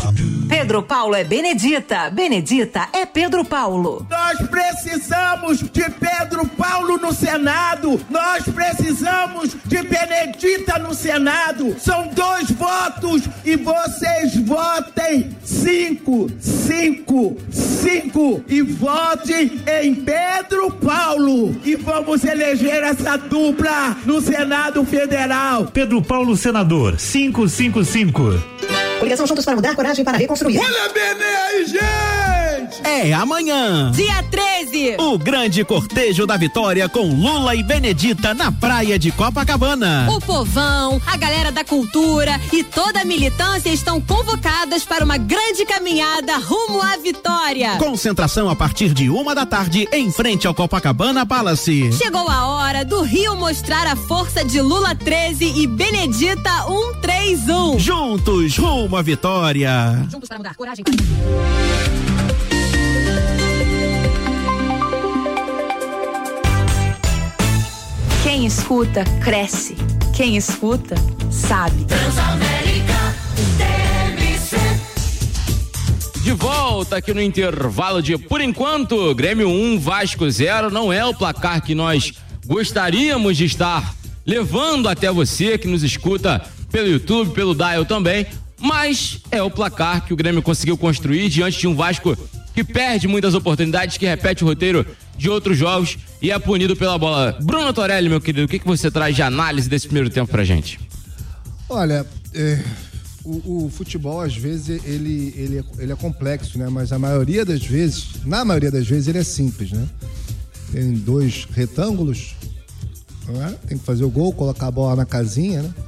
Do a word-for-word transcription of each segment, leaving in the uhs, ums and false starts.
Pedro Paulo é Benedita, Benedita é Pedro Paulo. Nós precisamos de Pedro Paulo no Senado, nós precisamos de Benedita no Senado, são dois votos e vocês votem cinco, cinco, cinco e votem em Pedro Paulo e vamos eleger essa dupla no Senado Federal. Pedro Paulo, senador, cinco cinco cinco. Coligação Juntos para Mudar, Coragem para Reconstruir. Olha bem aí, gente! É amanhã, dia treze, o grande cortejo da vitória com Lula e Benedita na praia de Copacabana. O povão, a galera da cultura e toda a militância estão convocadas para uma grande caminhada rumo à vitória. Concentração a partir de uma da tarde em frente ao Copacabana Palace. Chegou a hora do Rio mostrar a força de Lula treze e Benedita cento e trinta e um. Juntos, rumo à vitória. Juntos para mudar, coragem. Quem escuta, cresce. Quem escuta, sabe. Transamérica T V C. De volta aqui no intervalo de Por Enquanto, Grêmio um, Vasco zero, não é o placar que nós gostaríamos de estar levando até você que nos escuta pelo YouTube, pelo Dial também, mas é o placar que o Grêmio conseguiu construir diante de um Vasco que perde muitas oportunidades, que repete o roteiro de outros jogos e é punido pela bola. Bruno Torelli, meu querido, o que, que você traz de análise desse primeiro tempo pra gente? Olha, é, o, o futebol às vezes ele, ele, é, ele é complexo, né? Mas a maioria das vezes, na maioria das vezes ele é simples, né? Tem dois retângulos, não é? Tem que fazer o gol, colocar a bola na casinha, né?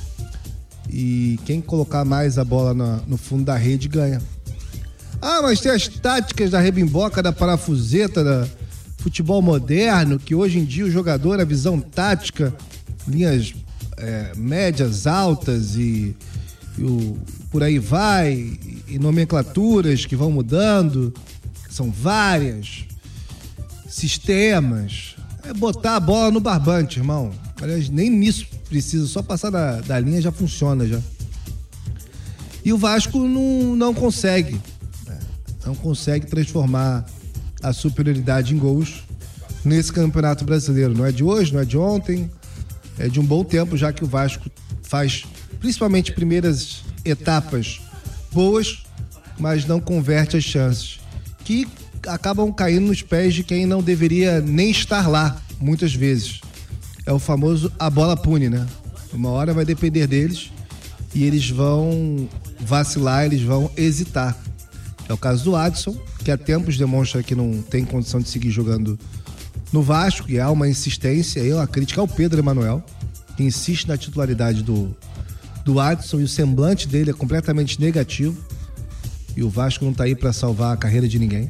E quem colocar mais a bola na, no fundo da rede ganha. Ah, mas tem as táticas da rebimboca, da parafuseta, da futebol moderno, que hoje em dia o jogador, a visão tática, linhas é, médias, altas e, e o, por aí vai, e, e nomenclaturas que vão mudando, são várias, sistemas. É botar a bola no barbante, irmão. Aliás, nem nisso precisa, só passar da, da linha já funciona já. E o Vasco não, não consegue, né? Não consegue transformar a superioridade em gols nesse Campeonato Brasileiro. Não é de hoje, não é de ontem, é de um bom tempo já que o Vasco faz, principalmente primeiras etapas boas, mas não converte as chances, que acabam caindo nos pés de quem não deveria nem estar lá, muitas vezes. É o famoso a bola pune, né? Uma hora vai depender deles e eles vão vacilar, eles vão hesitar. É o caso do Adson, que há tempos demonstra que não tem condição de seguir jogando no Vasco, e há uma insistência, aí a crítica ao Pedro Emanuel, que insiste na titularidade do, do Adson, e o semblante dele é completamente negativo, e o Vasco não tá aí para salvar a carreira de ninguém.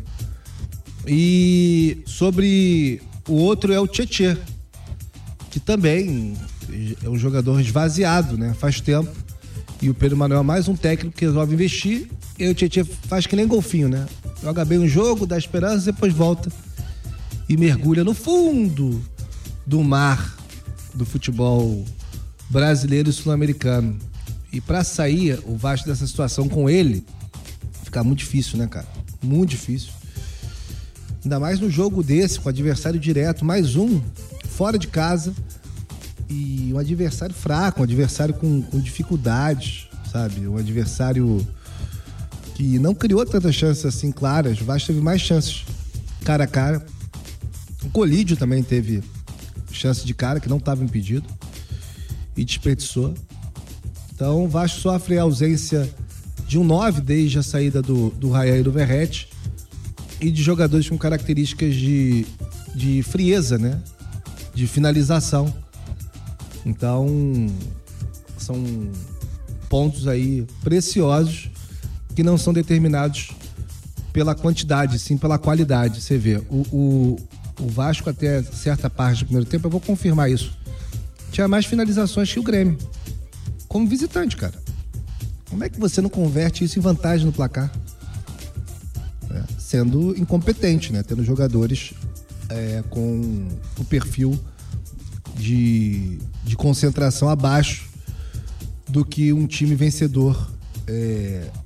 E sobre o outro é o Tietê, que também é um jogador esvaziado, né? Faz tempo. E o Pedro Manuel é mais um técnico que resolve investir. E o Tietê faz que nem golfinho, né? Joga bem um jogo, dá esperança, depois volta e mergulha no fundo do mar do futebol brasileiro e sul-americano. E pra sair o Vasco dessa situação com ele, fica muito difícil, né, cara? Muito difícil. Ainda mais no jogo desse, com adversário direto, mais um, fora de casa, e um adversário fraco, um adversário com, com dificuldades, sabe? Um adversário que não criou tantas chances assim claras. O Vasco teve mais chances cara a cara. O Colídio também teve chance de cara, que não estava impedido, e desperdiçou. Então o Vasco sofre a ausência de um nove desde a saída do, do Raia e do Verratti, e de jogadores com características de, de frieza, né? De finalização. Então, são pontos aí preciosos que não são determinados pela quantidade, sim pela qualidade. Você vê, o, o, o Vasco até certa parte do primeiro tempo, eu vou confirmar isso, tinha mais finalizações que o Grêmio, como visitante, cara. Como é que você não converte isso em vantagem no placar? É, sendo incompetente, né? Tendo jogadores é, com o perfil de, de concentração abaixo do que um time vencedor é,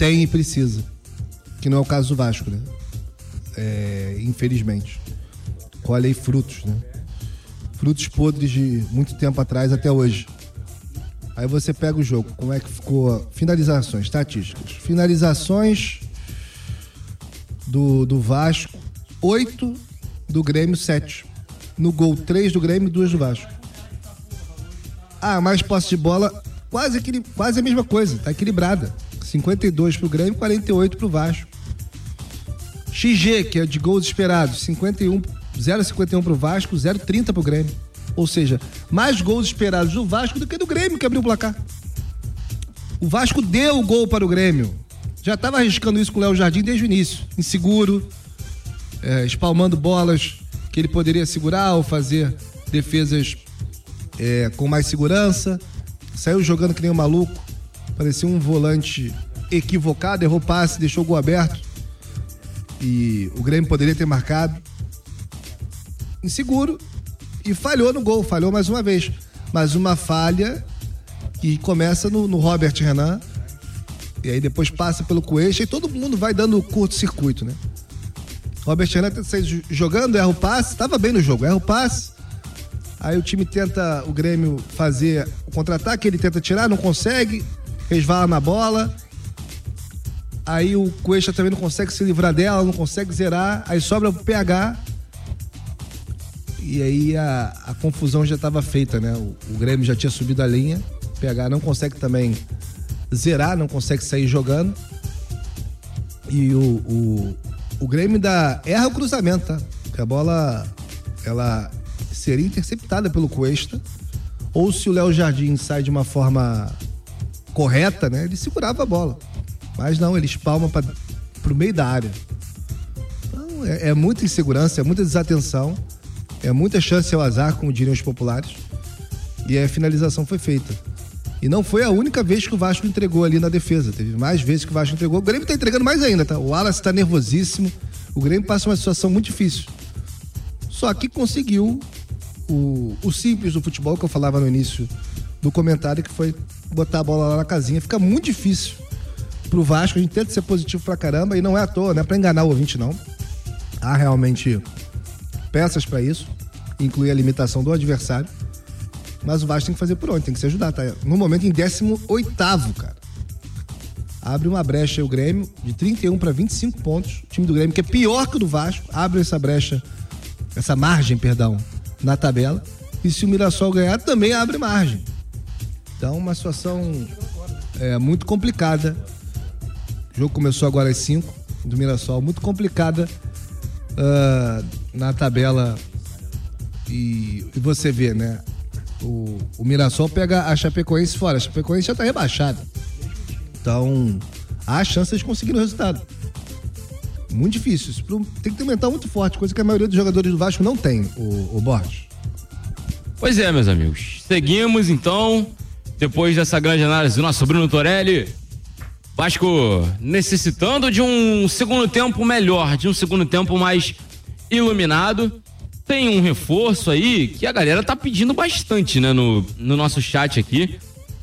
tem e precisa. Que não é o caso do Vasco, né? É, infelizmente. Colhe aí frutos, né? Frutos podres de muito tempo atrás até hoje. Aí você pega o jogo, como é que ficou? Finalizações, estatísticas. Finalizações do, do Vasco, oito, do Grêmio, sete. No gol, três do Grêmio e duas do Vasco. Ah, mais posse de bola, quase, equil... quase a mesma coisa, tá equilibrada. cinquenta e dois pro Grêmio, quarenta e oito pro Vasco. X G, que é de gols esperados, cinquenta e um, zero vírgula cinquenta e um pro Vasco, zero vírgula trinta pro Grêmio. Ou seja, mais gols esperados do Vasco do que do Grêmio, que abriu o placar. O Vasco deu o gol para o Grêmio. Já estava arriscando isso com o Léo Jardim desde o início. Inseguro, é, espalmando bolas que ele poderia segurar ou fazer defesas é, com mais segurança. Saiu jogando que nem um maluco. Parecia um volante equivocado, errou passe, deixou o gol aberto. E o Grêmio poderia ter marcado. Inseguro. E falhou no gol, falhou mais uma vez. Mas uma falha que começa no, no Robert Renan. E aí depois passa pelo Cuesta e todo mundo vai dando curto-circuito, né? Robert Renan jogando, erra o passe, tava bem no jogo, erra o passe. Aí o time tenta, o Grêmio, fazer o contra-ataque, ele tenta tirar, não consegue, resvala na bola. Aí o Cuesta também não consegue se livrar dela, não consegue zerar, aí sobra o P H. E aí a, a confusão já estava feita, né? O, o Grêmio já tinha subido a linha, o P H não consegue também zerar, não consegue sair jogando. E o, o, o Grêmio dá, erra o cruzamento, tá? Porque a bola, ela seria interceptada pelo Cuesta. Ou se o Léo Jardim sai de uma forma correta, né? Ele segurava a bola. Mas não, ele espalma para pro meio da área. Então, é, é muita insegurança, é muita desatenção, é muita chance ao azar, como diriam os populares. E a finalização foi feita. E não foi a única vez que o Vasco entregou ali na defesa. Teve mais vezes que o Vasco entregou. O Grêmio tá entregando mais ainda, tá? O Wallace tá nervosíssimo. O Grêmio passa uma situação muito difícil. Só que conseguiu o, o simples do futebol que eu falava no início do comentário, que foi botar a bola lá na casinha. Fica muito difícil pro Vasco. A gente tenta ser positivo pra caramba e não é à toa, não é pra enganar o ouvinte, não. Há realmente peças pra isso, incluir a limitação do adversário. Mas o Vasco tem que fazer por onde, tem que se ajudar, tá? No momento em décimo oitavo, cara. Abre uma brecha aí o Grêmio, de trinta e um para vinte e cinco pontos. O time do Grêmio, que é pior que o do Vasco, abre essa brecha, essa margem, perdão, na tabela. E se o Mirassol ganhar, também abre margem. Então, uma situação é, muito complicada. O jogo começou agora às cinco, do Mirassol, muito complicada uh, na tabela. E, e você vê, né? O, o Mirassol pega a Chapecoense fora. A Chapecoense já tá rebaixada. Então, há chances de conseguir o resultado. Muito difícil. Isso tem que ter um mental muito forte, coisa que a maioria dos jogadores do Vasco não tem, o, o Borges. Pois é, meus amigos. Seguimos, então, depois dessa grande análise do nosso Bruno Torelli. Vasco necessitando de um segundo tempo melhor, de um segundo tempo mais iluminado. Tem um reforço aí que a galera tá pedindo bastante, né, no, no nosso chat aqui.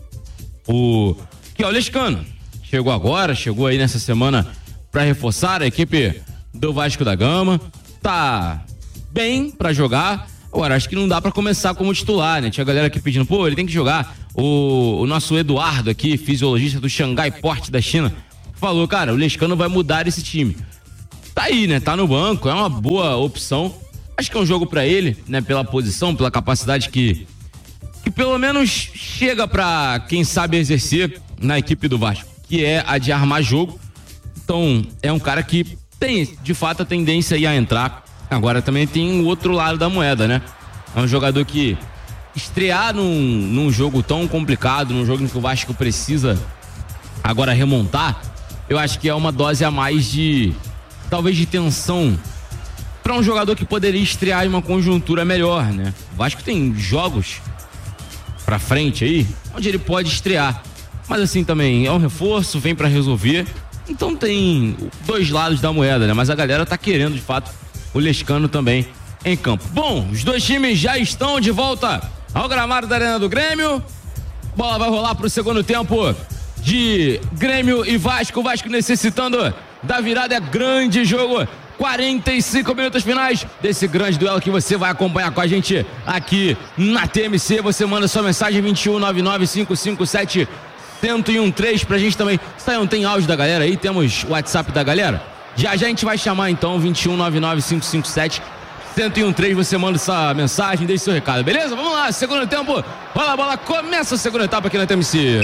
O que é o Lescano. Chegou agora, chegou aí nessa semana pra reforçar a equipe do Vasco da Gama. Tá bem pra jogar. Agora, acho que não dá pra começar como titular, né? Tinha galera aqui pedindo, pô, ele tem que jogar. O, o nosso Eduardo aqui, fisiologista do Xangai Port da China, falou, cara, o Lescano vai mudar esse time. Tá aí, né? Tá no banco, é uma boa opção. Acho que é um jogo pra ele, né? Pela posição, pela capacidade que que pelo menos chega pra quem sabe exercer na equipe do Vasco, que é a de armar jogo. Então, é um cara que tem, de fato, a tendência aí a entrar. Agora também tem o outro lado da moeda, né? É um jogador que estrear num, num jogo tão complicado, num jogo em que o Vasco precisa agora remontar, eu acho que é uma dose a mais de, talvez, de tensão para um jogador que poderia estrear em uma conjuntura melhor, né? O Vasco tem jogos pra frente aí, onde ele pode estrear. Mas assim também, é um reforço, vem pra resolver. Então tem dois lados da moeda, né? Mas a galera tá querendo, de fato, o Lescano também em campo. Bom, os dois times já estão de volta ao gramado da Arena do Grêmio. Bola vai rolar pro segundo tempo de Grêmio e Vasco. O Vasco necessitando da virada, é grande jogo. quarenta e cinco minutos finais desse grande duelo que você vai acompanhar com a gente aqui na T M C. Você manda sua mensagem vinte e um, nove nove cinco cinco sete, um zero um três pra gente também. Saiam, tem áudio da galera aí? Temos o WhatsApp da galera? Já já a gente vai chamar então, vinte e um, nove nove cinco cinco sete, um zero um três. Você manda essa mensagem, deixa seu recado, beleza? Vamos lá, segundo tempo, rola a bola, começa a segunda etapa aqui na T M C.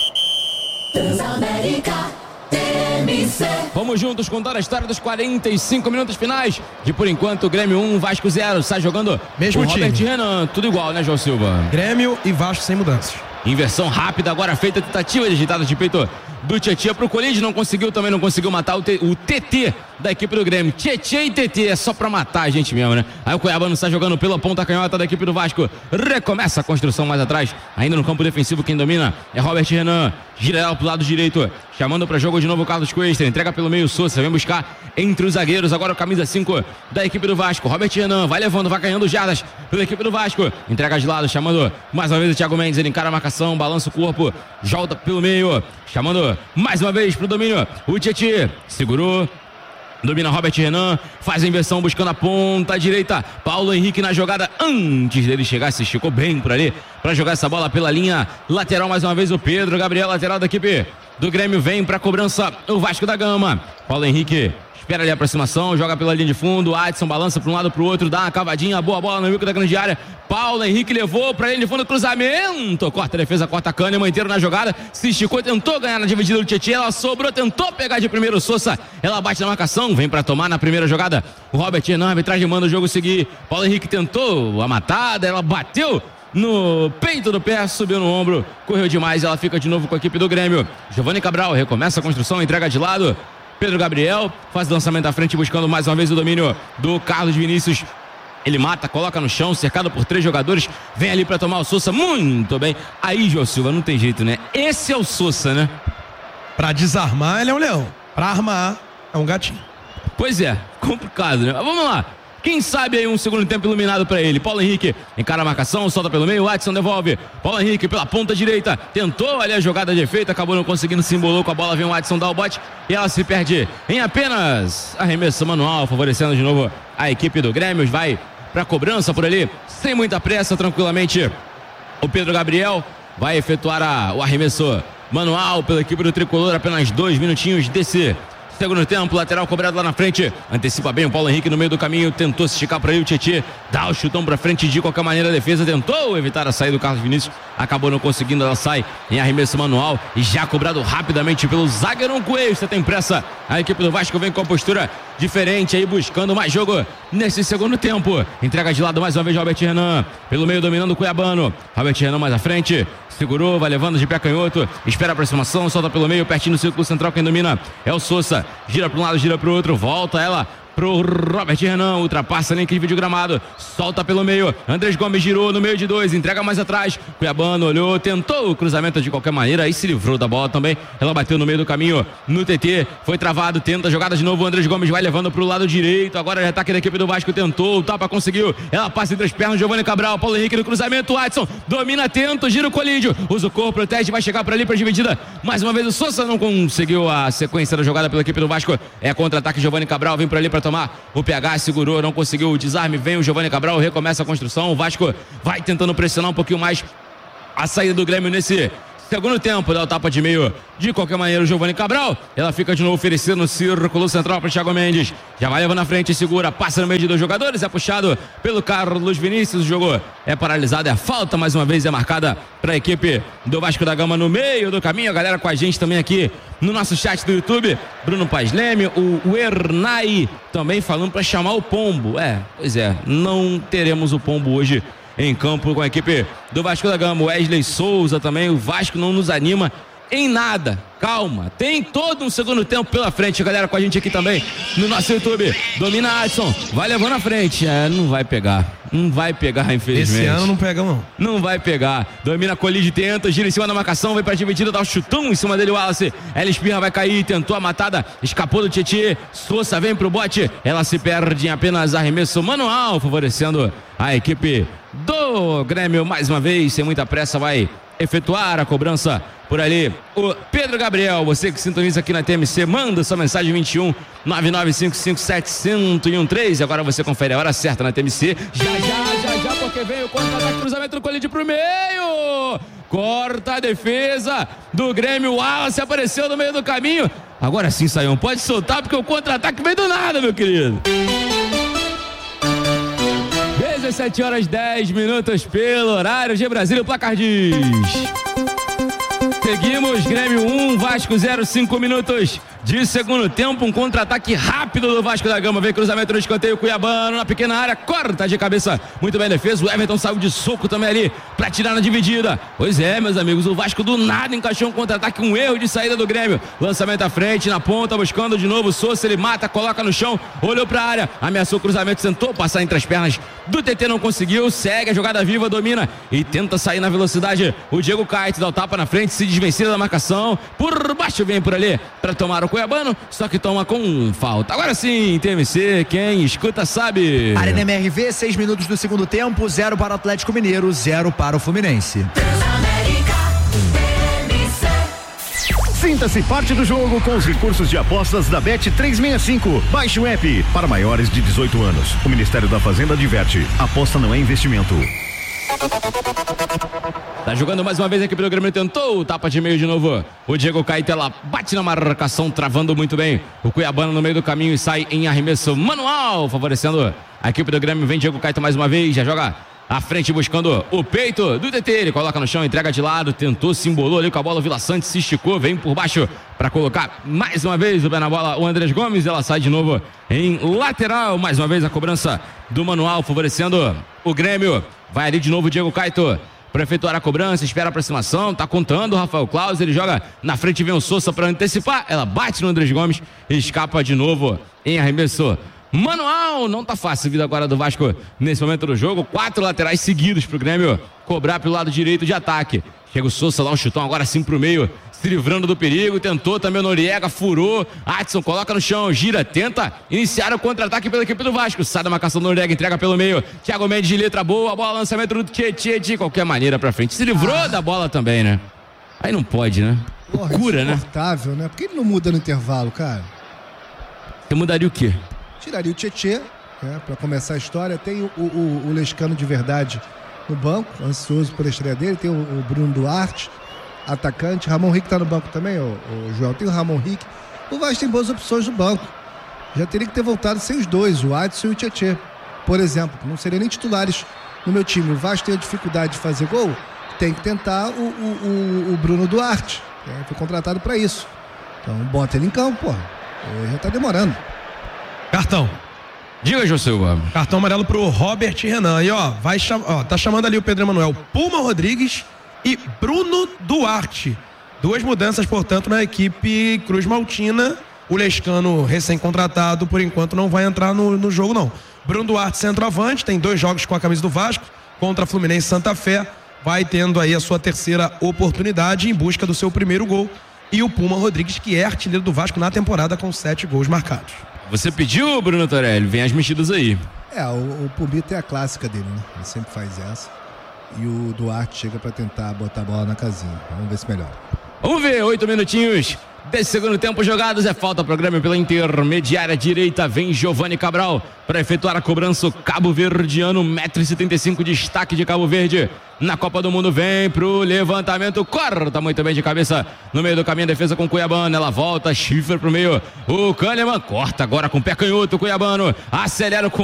Transamérica T M C. Vamos juntos contar a história dos quarenta e cinco minutos finais de, por enquanto, Grêmio um, Vasco zero. Sai jogando mesmo o time. Robert Renan, tudo igual, né, João Silva? Grêmio e Vasco sem mudanças. Inversão rápida agora feita, tentativa de agitada de peito do Tietê pro Colide, não conseguiu, também não conseguiu matar o, T, o T T da equipe do Grêmio. Tietê e T T, é só pra matar a gente mesmo, né? Aí o Cuiabano está jogando pela ponta canhota da equipe do Vasco, recomeça a construção mais atrás, ainda no campo defensivo quem domina é Robert Renan, gira ela pro lado direito, chamando pra jogo de novo o Carlos Cuesta, entrega pelo meio Sousa, vem buscar entre os zagueiros, agora o camisa cinco da equipe do Vasco, Robert Renan, vai levando, vai ganhando jardas pela equipe do Vasco, entrega de lado, chamando mais uma vez o Thiago Mendes, ele encara a marcação, balança o corpo, volta pelo meio, chamando mais uma vez pro domínio, o Tietê segurou, domina Robert Renan, faz a inversão buscando a ponta direita, Paulo Henrique na jogada, antes dele chegar, se esticou bem por ali para jogar essa bola pela linha lateral, mais uma vez o Pedro Gabriel, lateral da equipe do Grêmio, vem para cobrança o Vasco da Gama, Paulo Henrique espera ali a aproximação, joga pela linha de fundo, Adson balança para um lado para o outro, dá uma cavadinha, boa bola no bico da grande área, Paulo Henrique levou para linha de fundo, cruzamento, corta a defesa, corta a Kahneman inteiro na jogada, se esticou, tentou ganhar na dividida do Tietê, ela sobrou, tentou pegar de primeiro o Sousa, ela bate na marcação, vem para tomar na primeira jogada, o Robert Renan, a arbitragem manda o jogo seguir, Paulo Henrique tentou a matada, ela bateu no peito do pé, subiu no ombro, correu demais, ela fica de novo com a equipe do Grêmio, Giovani Cabral recomeça a construção, entrega de lado, Pedro Gabriel faz lançamento à frente, buscando mais uma vez o domínio do Carlos Vinícius. Ele mata, coloca no chão, cercado por três jogadores. Vem ali para tomar o Sousa, muito bem. Aí, João Silva, não tem jeito, né? Esse é o Sousa, né? Pra desarmar, ele é um leão. Pra armar, é um gatinho. Pois é, complicado, né? Mas vamos lá. Quem sabe aí um segundo tempo iluminado para ele. Paulo Henrique encara a marcação, solta pelo meio, Adson devolve. Paulo Henrique pela ponta direita, tentou ali a jogada de efeito, acabou não conseguindo, se embolou com a bola, vem o Adson dar o bote e ela se perde em apenas arremesso manual, favorecendo de novo a equipe do Grêmio. Vai para cobrança por ali, sem muita pressa, tranquilamente. O Pedro Gabriel vai efetuar a, o arremesso manual pela equipe do Tricolor, apenas dois minutinhos desse segundo tempo, lateral cobrado lá na frente, antecipa bem o Paulo Henrique no meio do caminho, tentou se esticar para aí o Tietê, dá o chutão para frente, de qualquer maneira a defesa tentou evitar a saída do Carlos Vinícius, acabou não conseguindo, ela sai em arremesso manual e já cobrado rapidamente pelo zagueirão Cuesta, tem pressa, a equipe do Vasco vem com a postura diferente aí, buscando mais jogo nesse segundo tempo, entrega de lado mais uma vez Robert Renan, pelo meio dominando o Cuiabano, Robert Renan mais à frente, segurou, vai levando de pé canhoto, espera a aproximação, solta pelo meio, pertinho do círculo central, quem domina é o Sousa, gira para um lado, gira para o outro, volta ela pro Robert Renan, ultrapassa nem que vídeo gramado, solta pelo meio, Andrés Gomes girou no meio de dois, entrega mais atrás, Cuiabano olhou, tentou o cruzamento de qualquer maneira, aí se livrou da bola também, ela bateu no meio do caminho, no T T, foi travado, tenta a jogada de novo, Andrés Gomes vai levando pro lado direito, agora o ataque da equipe do Vasco tentou, o tapa conseguiu, ela passa entre as pernas, Giovani Cabral, Paulo Henrique no cruzamento, Adson, domina, tenta, gira o colídio, usa o corpo, protege, vai chegar para ali para dividida, mais uma vez o Sousa não conseguiu a sequência da jogada pela equipe do Vasco, é contra-ataque, Giovani Cabral vem para ali para tomar o P H, segurou, não conseguiu o desarme, vem o Giovani Cabral, recomeça a construção, o Vasco vai tentando pressionar um pouquinho mais a saída do Grêmio nesse segundo tempo, dá o tapa de meio de qualquer maneira o Giovani Cabral, ela fica de novo oferecendo no círculo central para o Thiago Mendes, já vai levando na frente, segura, passa no meio de dois jogadores, é puxado pelo Carlos Vinícius, o jogo é paralisado, é a falta mais uma vez, é marcada para a equipe do Vasco da Gama no meio do caminho, a galera com a gente também aqui no nosso chat do YouTube, Bruno Paz Leme, o, o Ernai também falando para chamar o Pombo, é, pois é, não teremos o Pombo hoje em campo com a equipe do Vasco da Gama, Wesley Souza também, o Vasco não nos anima em nada, calma, tem todo um segundo tempo pela frente, galera com a gente aqui também no nosso YouTube, domina Adson, vai levando à frente, é, não vai pegar, não vai pegar infelizmente. Esse ano não pega não. Não vai pegar, domina Colide, tenta, gira em cima da marcação, vem pra dividida, dá o um chutão em cima dele o Wallace, ela espirra, vai cair, tentou a matada, escapou do Tietê, Sousa vem pro bote, ela se perde em apenas arremesso manual, favorecendo a equipe do Grêmio, mais uma vez, sem muita pressa, vai efetuar a cobrança por ali o Pedro Gabriel. Você que sintoniza aqui na T M C, manda sua mensagem vinte e um, nove nove cinco cinco sete zero um três. E agora você confere a hora certa na T M C. Já, já, já, já, porque vem o contra-ataque, cruzamento do colide pro meio. Corta a defesa do Grêmio. O Wallace apareceu no meio do caminho. Agora sim, Saião, pode soltar porque o contra-ataque vem do nada, meu querido. dezessete horas e dez minutos pelo horário de Brasília. O placar diz: seguimos, Grêmio um, Vasco zero, cinco minutos de segundo tempo. Um contra-ataque rápido do Vasco da Gama. Vem cruzamento no escanteio, Cuiabano na pequena área, corta de cabeça, muito bem defesa. O Everton saiu de soco também ali pra tirar na dividida. Pois é, meus amigos, o Vasco do nada encaixou um contra-ataque, um erro de saída do Grêmio. Lançamento à frente, na ponta, buscando de novo o Sousa, ele mata, coloca no chão, olhou pra área, ameaçou o cruzamento, tentou passar entre as pernas do T T, não conseguiu, segue a jogada viva, domina e tenta sair na velocidade. O Diego Caetano dá o tapa na frente, se desvencilha da marcação, por baixo vem por ali pra tomar o Cuiabano, só que toma com falta. Agora sim, T M C, quem escuta sabe. Arena M R V, seis minutos do segundo tempo, zero para o Atlético Mineiro, zero para o Fluminense. Sinta-se parte do jogo com os recursos de apostas da Bet trezentos e sessenta e cinco. Baixe o app para maiores de dezoito anos. O Ministério da Fazenda adverte: aposta não é investimento. Tá jogando mais uma vez aqui pelo Grêmio, tentou o tapa de meio de novo. O Diego Caetano bate na marcação, travando muito bem. O Cuiabano no meio do caminho e sai em arremesso manual, favorecendo a equipe do Grêmio. Vem Diego Caetano mais uma vez, já joga à frente buscando o peito do T T, ele coloca no chão, entrega de lado, tentou, se embolou ali com a bola, o Vila Sante se esticou, vem por baixo para colocar mais uma vez o pé na bola, o Andrés Gomes, ela sai de novo em lateral, mais uma vez a cobrança do manual, favorecendo o Grêmio. Vai ali de novo o Diego Caetano para efetuar a cobrança, espera a aproximação, tá contando o Rafael Claus, ele joga na frente, vem o Sousa para antecipar, ela bate no Andrés Gomes e escapa de novo em arremesso manual. Não tá fácil a vida agora do Vasco nesse momento do jogo. Quatro laterais seguidos pro Grêmio cobrar pelo lado direito de ataque. Chega o Sousa lá, um chutão agora sim pro meio, se livrando do perigo, tentou também o Noriega, furou, Adson coloca no chão, gira, tenta iniciar o contra-ataque pela equipe do Vasco, sai da marcação do Noriega, entrega pelo meio, Thiago Mendes de letra boa, a bola, lançamento do Tietê de qualquer maneira pra frente, se livrou ah. da bola também, né? Aí não pode, né? Porra, cura, né? Né? Por que ele não muda no intervalo, cara? Você mudaria o quê? Tiraria o Tietê, né, para começar a história. Tem o, o, o Lescano de verdade no banco, ansioso por a estreia dele. Tem o, o Bruno Duarte, atacante. Ramon Rick tá no banco também, o, o Joel. Tem o Ramon Rick. O Vasco tem boas opções no banco. Já teria que ter voltado sem os dois, o Adson e o Tietê, por exemplo. Não seriam nem titulares no meu time. O Vasco tem a dificuldade de fazer gol, tem que tentar o, o, o, o Bruno Duarte. Né, foi contratado para isso. Então bota ele em campo, porra. Já tá demorando. Cartão. Diga, Jô Silva. Cartão amarelo pro Robert Renan. E ó, vai cham... ó, tá chamando ali o Pedro Emanuel, Puma Rodrigues e Bruno Duarte. Duas mudanças, portanto, na equipe Cruz Maltina. O Lescano, recém-contratado, por enquanto não vai entrar no, no jogo, não. Bruno Duarte, centroavante, tem dois jogos com a camisa do Vasco, contra Fluminense e Santa Fé. Vai tendo aí a sua terceira oportunidade em busca do seu primeiro gol. E o Puma Rodrigues, que é artilheiro do Vasco na temporada com sete gols marcados. Você pediu, Bruno Torelli, vem as mexidas aí. É, o, o Pumita é a clássica dele, né? Ele sempre faz essa. E o Duarte chega pra tentar botar a bola na casinha. Vamos ver se melhora. Vamos ver, oito minutinhos desse segundo tempo jogados. É falta pro Grêmio pela intermediária direita. Vem Giovani Cabral para efetuar a cobrança. O Cabo Verdeano, um metro e setenta e cinco, destaque de Cabo Verde na Copa do Mundo. Vem pro levantamento, corta muito bem de cabeça no meio do caminho, defesa com o Cuiabano, ela volta, Schiffer pro meio, o Kahneman corta agora com o pé canhoto, o Cuiabano acelera o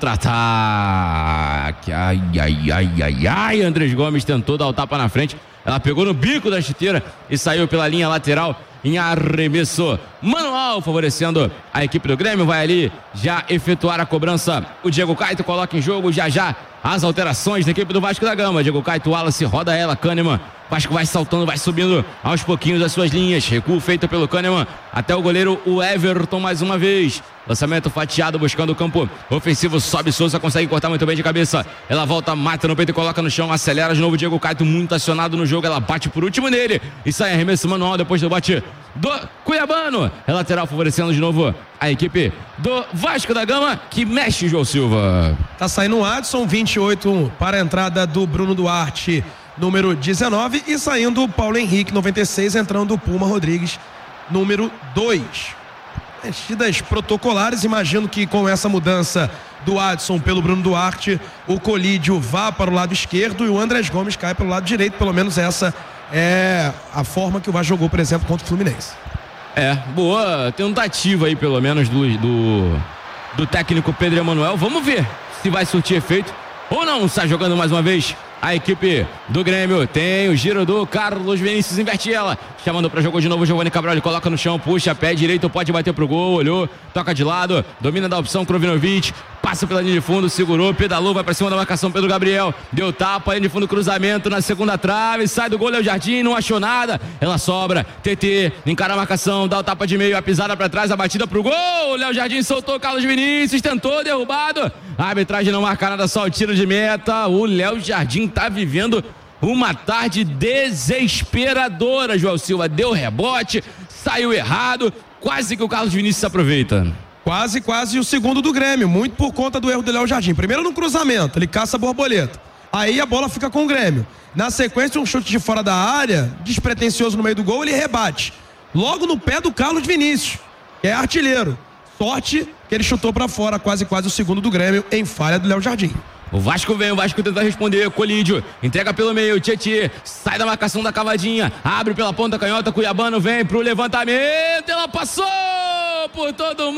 contra-ataque, ai, ai, ai, ai, ai, Andrés Gomes tentou dar o tapa na frente, ela pegou no bico da chuteira e saiu pela linha lateral em arremesso manual, favorecendo a equipe do Grêmio. Vai ali já efetuar a cobrança o Diego Caetano, coloca em jogo já já as alterações da equipe do Vasco da Gama. Diego Caetano, Wallace, roda ela, Kahneman, Vasco vai saltando, vai subindo aos pouquinhos as suas linhas, recuo feito pelo Kahneman até o goleiro o Everton mais uma vez, lançamento fatiado buscando o campo ofensivo, sobe Sousa, consegue cortar muito bem de cabeça, ela volta, mata no peito e coloca no chão, acelera de novo Diego Caetano, muito acionado no jogo, ela bate por último nele e sai arremesso manual depois do bate do Cuiabano, é lateral favorecendo de novo a equipe do Vasco da Gama, que mexe, João Silva. Tá saindo o Adson, vinte e oito para a entrada do Bruno Duarte. número dezenove, e saindo o Paulo Henrique, noventa e seis, entrando o Puma Rodrigues, número dois. Mexidas protocolares, imagino que com essa mudança do Adson pelo Bruno Duarte, o Colídio vá para o lado esquerdo e o Andrés Gomes cai para o lado direito. Pelo menos essa é a forma que o Vasco jogou, por exemplo, contra o Fluminense. É, boa tentativa aí, pelo menos, do, do, do técnico Pedro Emanuel. Vamos ver se vai surtir efeito ou não. Está jogando mais uma vez a equipe do Grêmio. Tem o giro do Carlos Vinícius, inverte ela, chamando para jogo de novo o Giovanni Cabral. Ele coloca no chão, puxa, pé direito, pode bater pro gol, olhou, toca de lado, domina da opção Krovinovic, passa pela linha de fundo, segurou, pedalou, vai pra cima da marcação Pedro Gabriel, deu tapa, linha de fundo, cruzamento na segunda trave, sai do gol, Léo Jardim, não achou nada, ela sobra, T T, encara a marcação, dá o tapa de meio, a pisada pra trás, a batida pro gol, Léo Jardim soltou, Carlos Vinícius tentou, derrubado, a arbitragem não marca nada, só o tiro de meta. O Léo Jardim tá vivendo uma tarde desesperadora, João Silva, deu rebote, saiu errado, quase que o Carlos Vinícius se aproveita. Quase, quase o segundo do Grêmio, muito por conta do erro do Léo Jardim. Primeiro no cruzamento, ele caça a borboleta, aí a bola fica com o Grêmio. Na sequência, um chute de fora da área, despretensioso no meio do gol, ele rebate. Logo no pé do Carlos Vinícius, que é artilheiro. Sorte que ele chutou pra fora, quase, quase o segundo do Grêmio, em falha do Léo Jardim. O Vasco vem, o Vasco tenta responder, Colídio, entrega pelo meio, Tietê, sai da marcação da cavadinha, abre pela ponta canhota, Cuiabano vem pro levantamento, ela passou por todo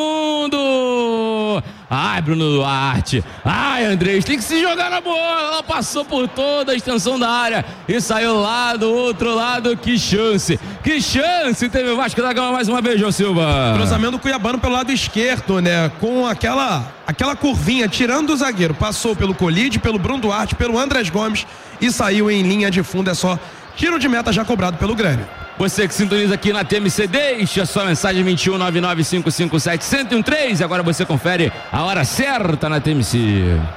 mundo. Ai, Bruno Duarte, ai, Andrés, tem que se jogar na bola, ela passou por toda a extensão da área e saiu lá do outro lado. Que chance, que chance teve o Vasco da Gama mais uma vez, João Silva. Cruzamento do Cuiabano pelo lado esquerdo, né, com aquela aquela curvinha, tirando o zagueiro, passou pelo Colídio, pelo Bruno Duarte, pelo Andrés Gomes e saiu em linha de fundo. É só tiro de meta já cobrado pelo Grêmio. Você que sintoniza aqui na T M C, deixa a sua mensagem vinte e um, nove nove cinco cinco sete, zero um três. Agora você confere a hora certa na T M C.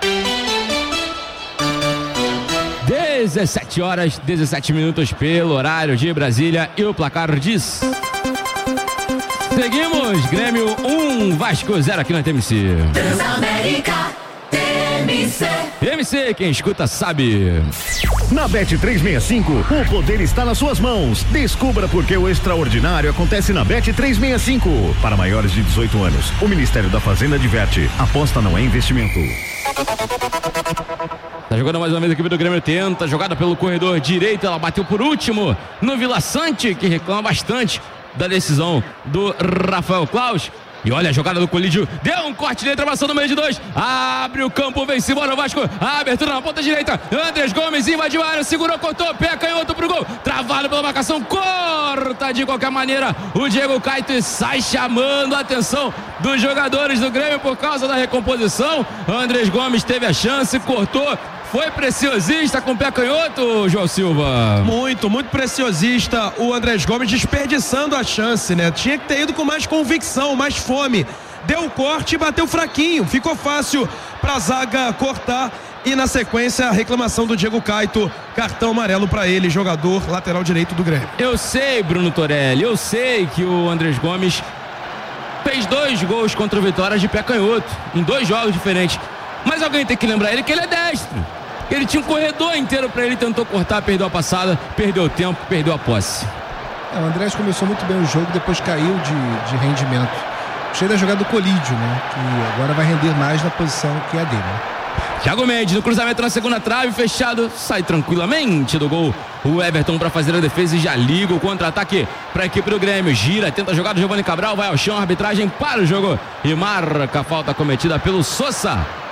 dezessete horas, dezessete minutos pelo horário de Brasília e o placar diz: seguimos, Grêmio um, Vasco zero aqui na T M C. Transamérica, T M C. T M C, quem escuta sabe. Na Bet trezentos e sessenta e cinco, o poder está nas suas mãos. Descubra por que o extraordinário acontece na Bet trezentos e sessenta e cinco. Para maiores de dezoito anos, o Ministério da Fazenda adverte: aposta não é investimento. Tá jogando mais uma vez a equipe do Grêmio, tenta, jogada pelo corredor direito, ela bateu por último no Vila Sante, que reclama bastante da decisão do Rafael Claus. E olha a jogada do Colídio, deu um corte de travação no meio de dois, abre o campo, vem-se embora o Vasco, a abertura na ponta direita, Andrés Gomes invadiu a área, segurou, cortou, pé canhoto pro gol, travado pela marcação, corta de qualquer maneira o Diego Caito e sai chamando a atenção dos jogadores do Grêmio por causa da recomposição. Andrés Gomes teve a chance, cortou, foi preciosista com o pé canhoto, João Silva. Muito, muito preciosista o Andrés Gomes, desperdiçando a chance, né? Tinha que ter ido com mais convicção, mais fome. Deu o corte e bateu fraquinho. Ficou fácil pra zaga cortar. E na sequência, a reclamação do Diego Caito. Cartão amarelo pra ele, jogador lateral direito do Grêmio. Eu sei, Bruno Torelli, eu sei que o Andrés Gomes fez dois gols contra o Vitória de pé canhoto, em dois jogos diferentes. Mas alguém tem que lembrar ele que ele é destro. Ele tinha um corredor inteiro para ele, tentou cortar, perdeu a passada, perdeu o tempo, perdeu a posse. É, o Andrés começou muito bem o jogo, depois caiu de, de rendimento. Cheio da jogada do Colídio, né? Que agora vai render mais na posição que é a dele. Né? Thiago Mendes no cruzamento na segunda trave, fechado, sai tranquilamente do gol. O Everton para fazer a defesa e já liga o contra-ataque para a equipe do Grêmio. Gira, tenta a jogada, Giovanni Cabral vai ao chão, arbitragem para o jogo e marca a falta cometida pelo Sosa.